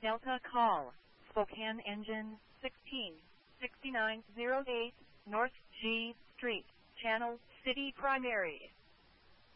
Delta call, Spokane engine 166908 North G Street, Channel City Primary.